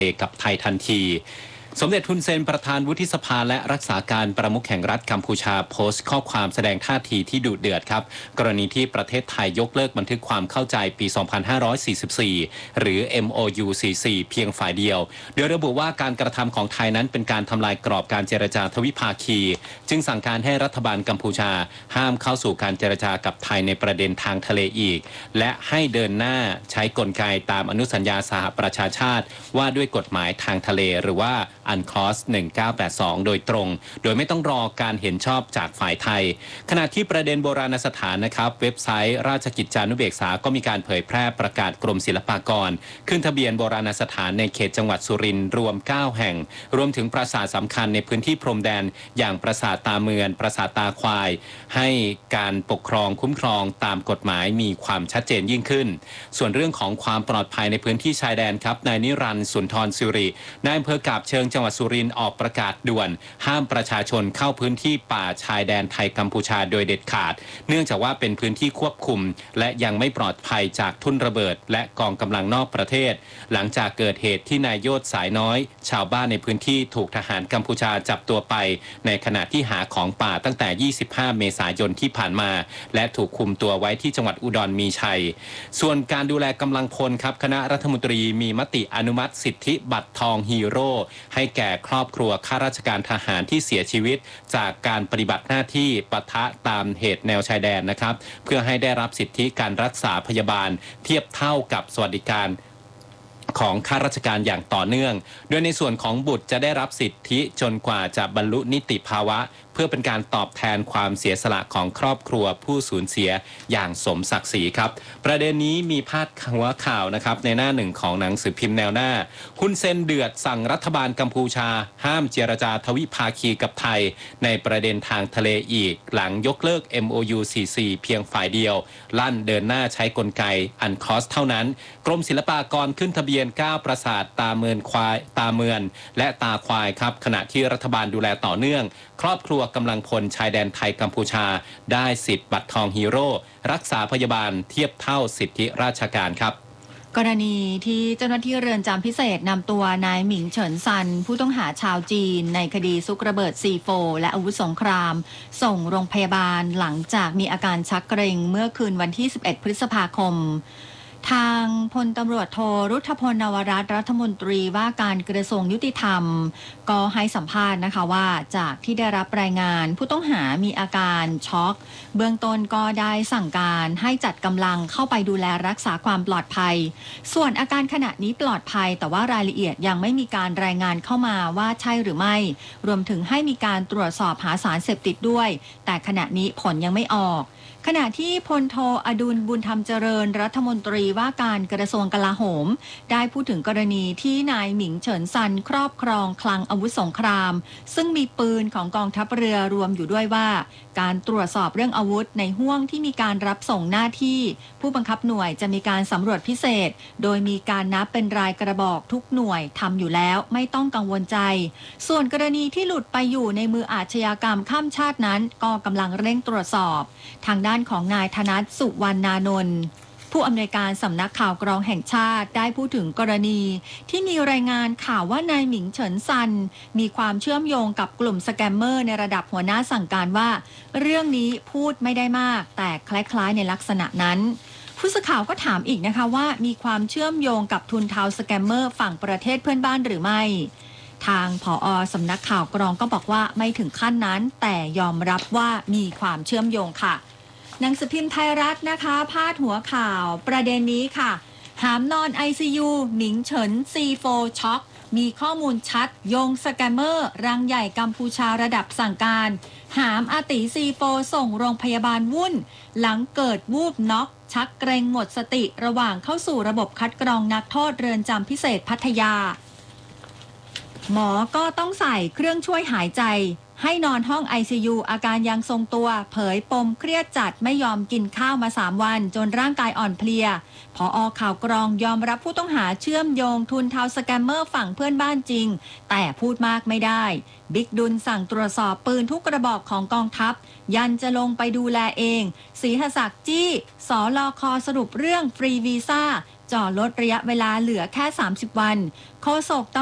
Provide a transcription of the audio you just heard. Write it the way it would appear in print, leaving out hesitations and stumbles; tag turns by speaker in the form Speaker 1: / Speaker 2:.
Speaker 1: กับไทยทันทีสมเด็จฮุนเซนประธานวุฒิสภาและรักษาการประมุขแห่งรัฐกัมพูชาโพสต์ข้อความแสดงท่าทีที่ดุเดือดครับกรณีที่ประเทศไทยยกเลิกบันทึกความเข้าใจปี 2544 หรือ MOU 44 เพียงฝ่ายเดียวโดยระบุว่าการกระทำของไทยนั้นเป็นการทำลายกรอบการเจรจาทวิภาคีจึงสั่งการให้รัฐบาลกัมพูชาห้ามเข้าสู่การเจรจากับไทยในประเด็นทางทะเลอีกและให้เดินหน้าใช้กลไกตามอนุสัญญาสหประชาชาติว่าด้วยกฎหมายทางทะเลหรือว่าUNCLOS 1982 โดยตรงโดยไม่ต้องรอการเห็นชอบจากฝ่ายไทยขณะที่ประเด็นโบราณสถานนะครับเว็บไซต์ราชกิจจานุเบกษาก็มีการเผยแพร่ประกาศกรมศิลปากรขึ้นทะเบียนโบราณสถานในเขตจังหวัดสุรินทร์รวม 9 แห่งรวมถึงปราสาทสำคัญในพื้นที่พรมแดนอย่างปราสาทตาเมือนปราสาทตาควายให้การปกครองคุ้มครองตามกฎหมายมีความชัดเจนยิ่งขึ้นส่วนเรื่องของความปลอดภัยในพื้นที่ชายแดนครับนายนิรันดร์สุนทรสิรินายอำเภอกาบเชิงจังหวัดสุรินทร์ออกประกาศด่วนห้ามประชาชนเข้าพื้นที่ป่าชายแดนไทยกัมพูชาโดยเด็ดขาดเนื่องจากว่าเป็นพื้นที่ควบคุมและยังไม่ปลอดภัยจากทุ่นระเบิดและกองกำลังนอกประเทศหลังจากเกิดเหตุที่นายโยธสายน้อยชาวบ้านในพื้นที่ถูกทหารกัมพูชาจับตัวไปในขณะที่หาของป่าตั้งแต่ 25 เมษายนที่ผ่านมาและถูกคุมตัวไว้ที่จังหวัดอุดรมีชัยส่วนการดูแลกำลังพลครับคณะรัฐมนตรีมีมติอนุมัติสิทธิบัตรทองฮีโร่ให้แก่ครอบครัวข้าราชการทหารที่เสียชีวิตจากการปฏิบัติหน้าที่ปะทะตามเหตุแนวชายแดนนะครับเพื่อให้ได้รับสิทธิการรักษาพยาบาลเทียบเท่ากับสวัสดิการของข้าราชการอย่างต่อเนื่องโดยในส่วนของบุตรจะได้รับสิทธิจนกว่าจะบรรลุนิติภาวะเพื่อเป็นการตอบแทนความเสียสละของครอบครัวผู้สูญเสียอย่างสมศักดิ์ศรีครับประเด็นนี้มีพาดหัวข่าวนะครับในหน้าหนึ่งของหนังสือพิมพ์แนวหน้าฮุนเซนเดือดสั่งรัฐบาลกัมพูชาห้ามเจรจาทวิภาคีกับไทยในประเด็นทางทะเลอีกหลังยกเลิก MOU 44 เพียงฝ่ายเดียวลั่นเดินหน้าใช้กลไกUNCLOS เท่านั้นกรมศิลปากรขึ้นทะเบียน 9 ปราสาทตาเมือนและตาควายครับขณะที่รัฐบาลดูแลต่อเนื่องครอบครัวกำลังพลชายแดนไทยกัมพูชาได้สิทธิ์บัตรทองฮีโร่รักษาพยาบาลเทียบเท่าสิทธิราชการครับ
Speaker 2: กรณีที่เจ้าหน้าที่เรือนจำพิเศษนำตัวนายหมิงเฉินซันผู้ต้องหาชาวจีนในคดีซุกระเบิด C4 และอาวุธสงครามส่งโรงพยาบาลหลังจากมีอาการชักเกร็งเมื่อคืนวันที่ 11 พฤษภาคมทางพลตำรวจโทรุทธพล นวรัตน์รัฐมนตรีว่าการกระทรวงยุติธรรมก็ให้สัมภาษณ์นะคะว่าจากที่ได้รับรายงานผู้ต้องหามีอาการช็อกเบื้องต้นก็ได้สั่งการให้จัดกำลังเข้าไปดูแลรักษาความปลอดภัยส่วนอาการขณะนี้ปลอดภัยแต่ว่ารายละเอียดยังไม่มีการรายงานเข้ามาว่าใช่หรือไม่รวมถึงให้มีการตรวจสอบหาสารเสพติดด้วยแต่ขณะนี้ผลยังไม่ออกขณะที่พลโทอดุลบุญธรรมเจริญรัฐมนตรีว่าการกระทรวงกลาโหมได้พูดถึงกรณีที่นายหมิงเฉินซันครอบครองคลังอาวุธสงครามซึ่งมีปืนของกองทัพเรือรวมอยู่ด้วยว่าการตรวจสอบเรื่องอาวุธในห้วงที่มีการรับส่งหน้าที่ผู้บังคับหน่วยจะมีการสำรวจพิเศษโดยมีการนับเป็นรายกระบอกทุกหน่วยทำอยู่แล้วไม่ต้องกังวลใจส่วนกรณีที่หลุดไปอยู่ในมืออาชญากรรมข้ามชาตินั้นก็กำลังเร่งตรวจสอบทางด้านของนายธนัท สุวรรณานนท์ผู้อำนวยการสำนักข่าวกรองแห่งชาติได้พูดถึงกรณีที่มีรายงานข่าวว่านายหมิงเฉินซันมีความเชื่อมโยงกับกลุ่มสแกมเมอร์ในระดับหัวหน้าสั่งการว่าเรื่องนี้พูดไม่ได้มากแต่คล้ายๆในลักษณะนั้นผู้สื่อข่าวก็ถามอีกนะคะว่ามีความเชื่อมโยงกับทุนเทาสแกมเมอร์ฝั่งประเทศเพื่อนบ้านหรือไม่ทางผอ.สำนักข่าวกรองก็บอกว่าไม่ถึงขั้นนั้นแต่ยอมรับว่ามีความเชื่อมโยงค่ะหนังสือพิมพ์ไทยรัฐนะคะพาดหัวข่าวประเด็นนี้ค่ะหามนอน ICU หมิงเฉิน C4 ช็อกมีข้อมูลชัดโยงสแกมเมอร์รังใหญ่กัมพูชาระดับสั่งการหามอาติ C4 ส่งโรงพยาบาลวุ่นหลังเกิดวูบน็อกชักเกรงหมดสติระหว่างเข้าสู่ระบบคัดกรองนักโทษเรือนจำพิเศษพัทยาหมอก็ต้องใส่เครื่องช่วยหายใจให้นอนห้อง ICU อาการยังทรงตัวเผยปมเครียดจัดไม่ยอมกินข้าวมา3 วันจนร่างกายอ่อนเพลียผอ.ข่าวกรองยอมรับผู้ต้องหาเชื่อมโยงทุนเทาสแกมเมอร์ฝั่งเพื่อนบ้านจริงแต่พูดมากไม่ได้บิ๊กดุลสั่งตรวจสอบปืนทุกกระบอกของกองทัพยันจะลงไปดูแลเองศรีหศักดิ์จี้สลค.สรุปเรื่องฟรีวีซ่าจ่อลดระยะเวลาเหลือแค่ 30 วันโฆษก